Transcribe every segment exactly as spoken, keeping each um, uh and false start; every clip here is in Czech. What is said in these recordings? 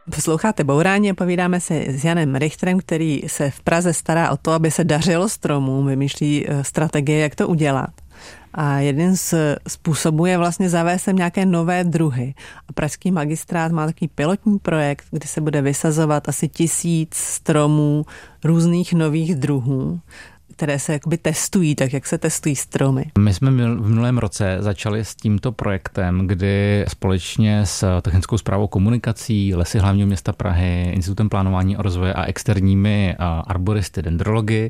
Posloucháte Bourání a povídáme si s Janem Richterem, který se v Praze stará o to, aby se dařilo stromům, vymýšlí strategie, jak to udělat. A jeden z způsobů je vlastně zavést sem nějaké nové druhy. A pražský magistrát má takový pilotní projekt, kdy se bude vysazovat asi tisíc stromů různých nových druhů, které se jakoby testují, tak jak se testují stromy. My jsme v minulém roce začali s tímto projektem, kdy společně s Technickou správou komunikací, Lesy hlavního města Prahy, Institutem plánování a rozvoje a externími arboristy, dendrology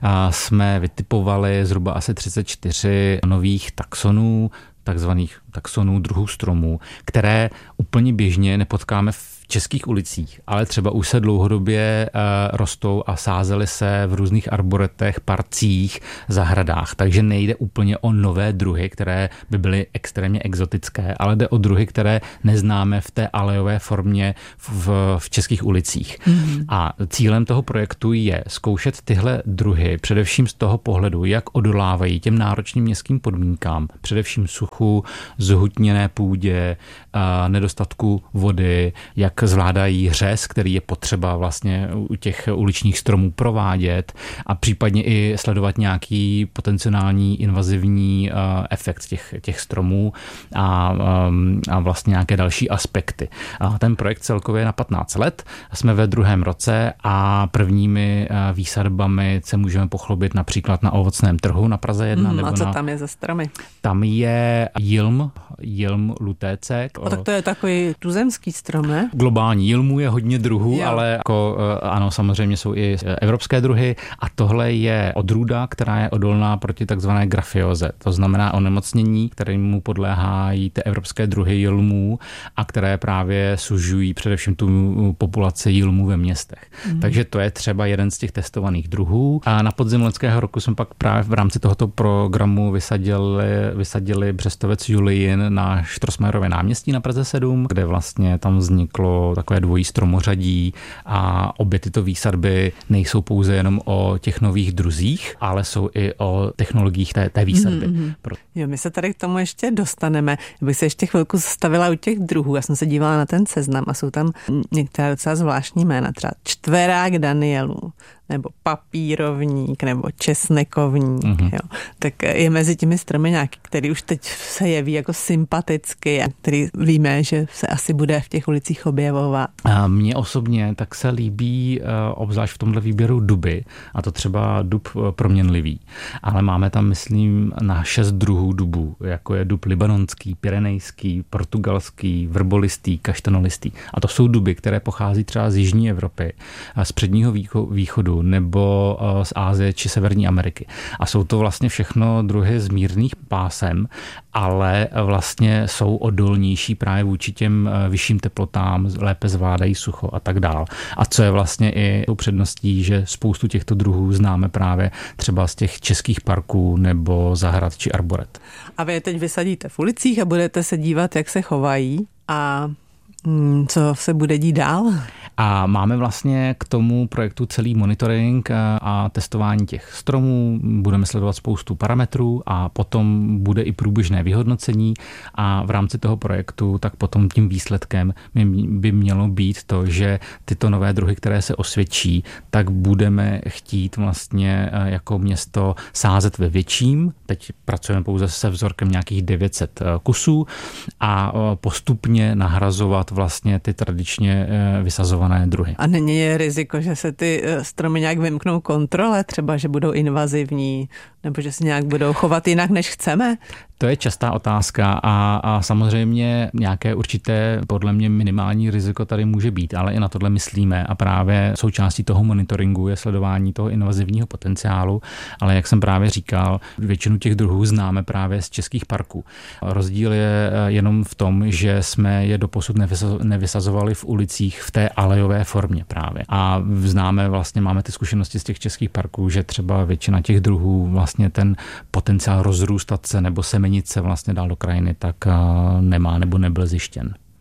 jsme vytipovali zhruba asi třicet čtyři nových taxonů, takzvaných taxonů druhů stromů, které úplně běžně nepotkáme v českých ulicích, ale třeba už se dlouhodobě uh, rostou a sázely se v různých arboretech, parcích, zahradách. Takže nejde úplně o nové druhy, které by byly extrémně exotické, ale jde o druhy, které neznáme v té alejové formě v, v českých ulicích. Mm-hmm. A cílem toho projektu je zkoušet tyhle druhy, především z toho pohledu, jak odolávají těm náročným městským podmínkám, především suchu, zhutněné půdě, uh, nedostatku vody, jak zvládají řez, který je potřeba vlastně u těch uličních stromů provádět a případně i sledovat nějaký potenciální invazivní uh, efekt těch, těch stromů a, um, a vlastně nějaké další aspekty. A ten projekt celkově je na patnáct let. Jsme ve druhém roce a prvními uh, výsadbami se můžeme pochlubit například na ovocném trhu na Praze jedna. Mm, nebo a co na, tam je za stromy? Tam je jilm, jilm lutécek. O, tak to je takový tuzemský strom, ne? Globální jilmů je hodně druhů, jo. Ale jako, ano, samozřejmě jsou i evropské druhy a tohle je odrůda, která je odolná proti takzvané grafioze. To znamená onemocnění, kterému podléhají ty evropské druhy jilmů a které právě sužují především tu populaci jilmů ve městech. Mm. Takže to je třeba jeden z těch testovaných druhů. A na podzim loňského roku jsme pak právě v rámci tohoto programu vysadili, vysadili břestovec Julijin na Štrosmajerově náměstí na Praze sedm, kde vlastně tam vzniklo takové dvojí stromořadí a obě tyto výsadby nejsou pouze jenom o těch nových druzích, ale jsou i o technologiích té, té výsadby. Mm-hmm. Jo, my se tady k tomu ještě dostaneme. Já bych se ještě chvilku zastavila u těch druhů. Já jsem se dívala na ten seznam a jsou tam některé docela zvláštní jména. Třeba čtverák Danielů, nebo papírovník, nebo česnekovník. Mm-hmm. Jo. Tak je mezi těmi stromy nějaký, který už teď se jeví jako sympaticky a který víme, že se asi bude v těch ulicích objevovat. A mně osobně tak se líbí obzvlášť v tomhle výběru duby, a to třeba dub proměnlivý. Ale máme tam, myslím, na šest druhů dubů, jako je dub libanonský, pyrenejský, portugalský, vrbolistý, kaštanolistý. A to jsou duby, které pochází třeba z jižní Evropy, z předního východu nebo z Asie či Severní Ameriky. A jsou to vlastně všechno druhy z mírných pásem, ale vlastně jsou odolnější právě vůči těm vyšším teplotám, lépe zvládají sucho a tak dál. A co je vlastně i tou předností, že spoustu těchto druhů známe právě třeba z těch českých parků nebo zahrad či arboret. A vy je teď vysadíte v ulicích a budete se dívat, jak se chovají a hmm, co se bude dít dál? A máme vlastně k tomu projektu celý monitoring a testování těch stromů, budeme sledovat spoustu parametrů a potom bude i průběžné vyhodnocení a v rámci toho projektu tak potom tím výsledkem by mělo být to, že tyto nové druhy, které se osvědčí, tak budeme chtít vlastně jako město sázet ve větším. Teď pracujeme pouze se vzorkem nějakých devět set kusů a postupně nahrazovat vlastně ty tradičně vysazované druhy. A není je riziko, že se ty stromy nějak vymknou kontrole, třeba, že budou invazivní, nebo že se nějak budou chovat jinak, než chceme? To je častá otázka a, a samozřejmě nějaké určité, podle mě minimální riziko tady může být, ale i na tohle myslíme a právě součástí toho monitoringu je sledování toho invazivního potenciálu, ale jak jsem právě říkal, většinu těch druhů známe právě z českých parků. Rozdíl je jenom v tom, že jsme je doposud nevysazovali v ulicích v té alejové formě právě. A známe vlastně, máme ty zkušenosti z těch českých parků, že třeba většina těch druhů vlastně ten potenciál rozrůstat se nebo se se vlastně dál do krajiny, tak nemá nebo nebyl zjištěn.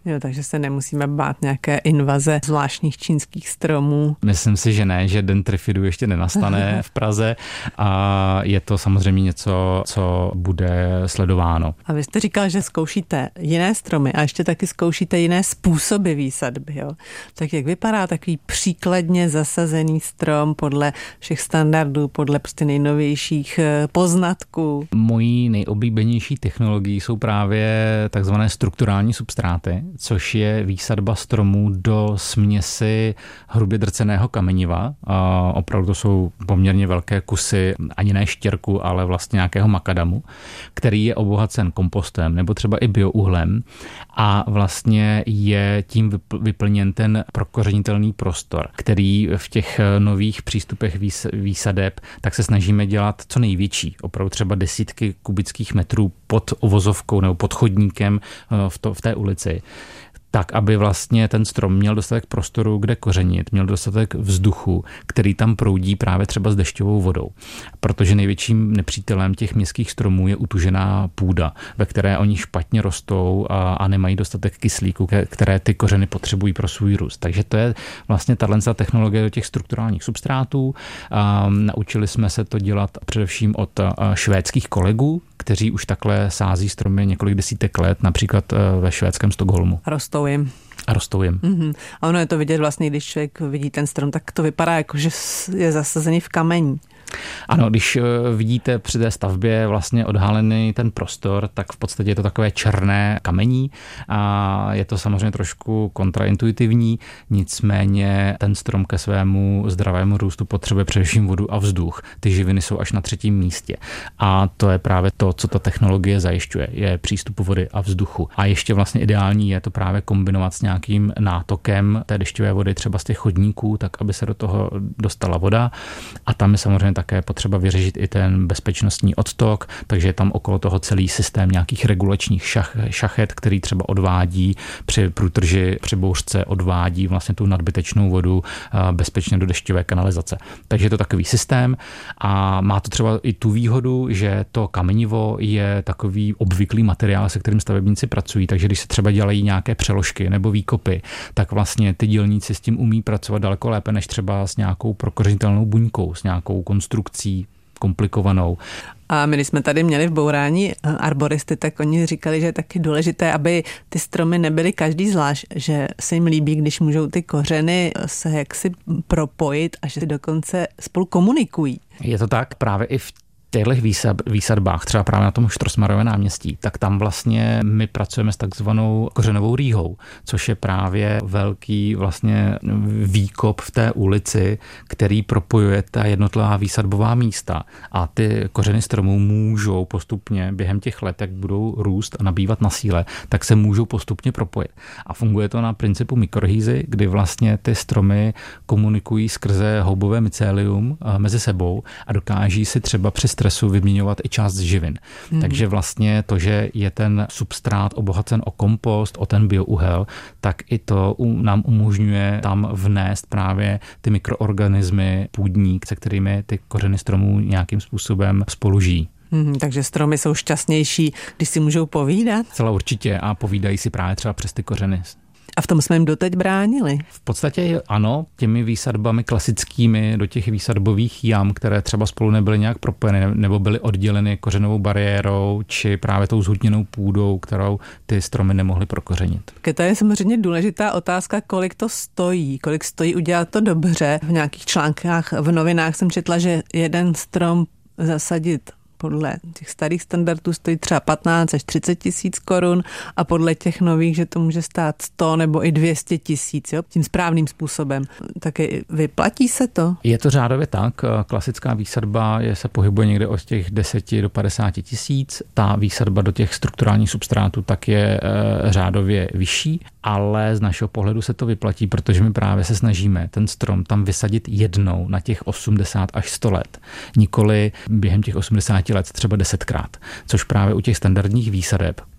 Jo, takže se nemusíme bát nějaké invaze zvláštních čínských stromů. Myslím si, že ne, že den trifidu ještě nenastane v Praze a je to samozřejmě něco, co bude sledováno. A vy jste říkal, že zkoušíte jiné stromy a ještě taky zkoušíte jiné způsoby výsadby. Jo? Tak jak vypadá takový příkladně zasazený strom podle všech standardů, podle prostě nejnovějších poznatků? Mojí nejoblíbenější technologií jsou právě takzvané strukturální substráty, což je výsadba stromů do směsi hrubě drceného kameniva. A opravdu to jsou poměrně velké kusy, ani ne štěrku, ale vlastně nějakého makadamu, který je obohacen kompostem nebo třeba i biouhlem a vlastně je tím vyplněn ten prokořenitelný prostor, který v těch nových přístupech výsadeb tak se snažíme dělat co největší, opravdu třeba desítky kubických metrů pod uvozovkou nebo pod chodníkem v, to, v té ulici, tak, aby vlastně ten strom měl dostatek prostoru, kde kořenit, měl dostatek vzduchu, který tam proudí právě třeba s dešťovou vodou. Protože největším nepřítelem těch městských stromů je utužená půda, ve které oni špatně rostou a, a nemají dostatek kyslíku, které ty kořeny potřebují pro svůj růst. Takže to je vlastně tato technologie do těch strukturálních substrátů. A naučili jsme se to dělat především od švédských kolegů, kteří už takhle sází stromy několik desítek let, například ve švédském Stockholmu. Rostou jim. A rostou jim. Mm-hmm. A ono je to vidět vlastně, když člověk vidí ten strom, tak to vypadá jako, že je zasazený v kamení. Ano, když vidíte při té stavbě vlastně odhalený ten prostor, tak v podstatě je to takové černé kamení a je to samozřejmě trošku kontraintuitivní, nicméně ten strom ke svému zdravému růstu potřebuje především vodu a vzduch. Ty živiny jsou až na třetím místě a to je právě to, co ta technologie zajišťuje, je přístup vody a vzduchu. A ještě vlastně ideální je to právě kombinovat s nějakým nátokem té dešťové vody třeba z těch chodníků, tak aby se do toho dostala voda a tam je samozřejmě také potřeba vyřešit i ten bezpečnostní odtok, takže je tam okolo toho celý systém nějakých regulačních šach, šachet, který třeba odvádí při průtrži, při bouřce odvádí vlastně tu nadbytečnou vodu bezpečně do dešťové kanalizace. Takže je to takový systém a má to třeba i tu výhodu, že to kamenivo je takový obvyklý materiál, se kterým stavebníci pracují, takže když se třeba dělají nějaké přeložky nebo výkopy, tak vlastně ty dělníci s tím umí pracovat daleko lépe než třeba s nějakou prokořenitelnou buňkou, s nějakou konstrukcí komplikovanou. A my, když jsme tady měli v bourání arboristy, tak oni říkali, že je taky důležité, aby ty stromy nebyly každý zvlášť, že se jim líbí, když můžou ty kořeny se jaksi propojit a že si dokonce spolu komunikují. Je to tak, právě i v těchto výsadbách, třeba právě na tom Štrosmayerově náměstí, tak tam vlastně my pracujeme s takzvanou kořenovou rýhou, což je právě velký vlastně výkop v té ulici, který propojuje ta jednotlivá výsadbová místa a ty kořeny stromů můžou postupně během těch let, jak budou růst a nabývat na síle, tak se můžou postupně propojit. A funguje to na principu mikrohýzy, kdy vlastně ty stromy komunikují skrze houbové mycelium mezi sebou a dokáží si třeba při stresu vyměňovat i část živin. Mm. Takže vlastně to, že je ten substrát obohacen o kompost, o ten biouhel, tak i to nám umožňuje tam vnést právě ty mikroorganismy půdní, se kterými ty kořeny stromů nějakým způsobem spolu žijí. Mm, takže stromy jsou šťastnější, když si můžou povídat? Celá určitě a povídají si právě třeba přes ty kořeny. A v tom jsme jim doteď bránili? V podstatě ano, těmi výsadbami klasickými do těch výsadbových jam, které třeba spolu nebyly nějak propojeny nebo byly odděleny kořenovou bariérou či právě tou zhutněnou půdou, kterou ty stromy nemohly prokořenit. To je samozřejmě důležitá otázka, kolik to stojí, kolik stojí udělat to dobře. V nějakých článkách v novinách jsem četla, že jeden strom zasadit podle těch starých standardů stojí třeba patnáct až třicet tisíc korun a podle těch nových, že to může stát sto nebo i dvě stě tisíc, jo? Tím správným způsobem. Taky vyplatí se to? Je to řádově tak. Klasická výsadba je, se pohybuje někde od těch deseti do padesáti tisíc. Ta výsadba do těch strukturálních substrátů tak je e, řádově vyšší, ale z našeho pohledu se to vyplatí, protože my právě se snažíme ten strom tam vysadit jednou na těch osmdesát až sto let. Nikoli během těch osmdesáti let třeba desetkrát, což právě u těch standardních výsadeb,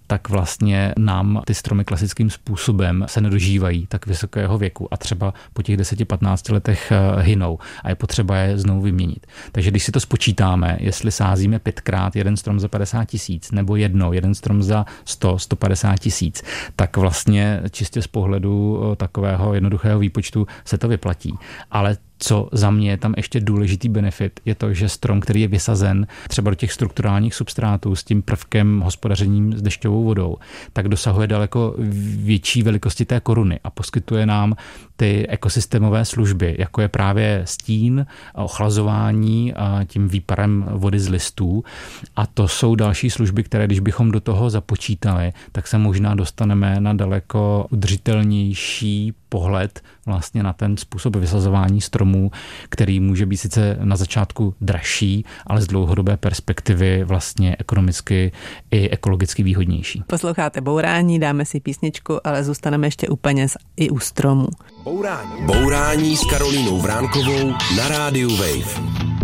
tak vlastně nám ty stromy klasickým způsobem se nedožívají tak vysokého věku a třeba po těch deseti patnácti letech hynou a je potřeba je znovu vyměnit. Takže když si to spočítáme, jestli sázíme pětkrát jeden strom za padesát tisíc nebo jednou jeden strom za sto, sto padesát tisíc, tak vlastně čistě z pohledu takového jednoduchého výpočtu se to vyplatí. Ale co za mě je tam ještě důležitý benefit, je to, že strom, který je vysazen třeba do těch strukturálních substrátů s tím prvkem hospodařením s dešťovou vodou, tak dosahuje daleko větší velikosti té koruny a poskytuje nám ty ekosystémové služby, jako je právě stín, ochlazování a tím výparem vody z listů. A to jsou další služby, které když bychom do toho započítali, tak se možná dostaneme na daleko udržitelnější pohled vlastně na ten způsob vysazování stromů, který může být sice na začátku dražší, ale z dlouhodobé perspektivy vlastně ekonomicky i ekologicky výhodnější. Posloucháte Bourání, dáme si písničku, ale zůstaneme ještě u peněz i u stromů. Bourání. Bourání s Karolínou Vránkovou na rádiu Wave.